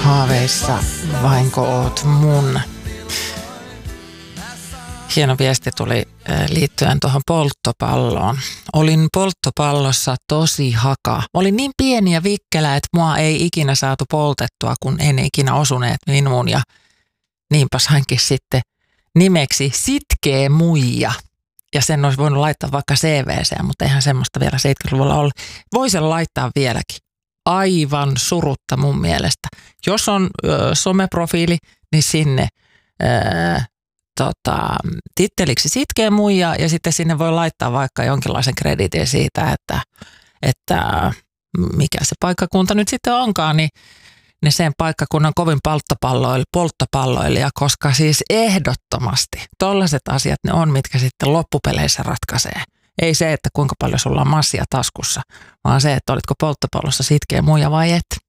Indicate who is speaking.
Speaker 1: haaveissa, vainko oot mun? Hieno viesti tuli liittyen tuohon polttopalloon. Olin polttopallossa tosi haka. Olin niin pieni ja vikkelä, että mua ei ikinä saatu poltettua, kun en ikinä osuneet minuun. Ja niinpä sainkin sitten nimeksi Sitkeä muija. Ja sen olisi voinut laittaa vaikka CV:seen, mutta eihän semmoista vielä 70-luvulla ollut. Voisi laittaa vieläkin. Aivan surutta mun mielestä. Jos on someprofiili, niin sinne titteliksi Sitkeä muija ja sitten sinne voi laittaa vaikka jonkinlaisen krediitin siitä, että mikä se paikkakunta nyt sitten onkaan, niin sen paikkakunnan kovin polttopalloilija, koska siis ehdottomasti tollaiset asiat ne on, mitkä sitten loppupeleissä ratkaisee. Ei se, että kuinka paljon sulla on massia taskussa, vaan se, että olitko polttopallossa sitkeä muija vai et.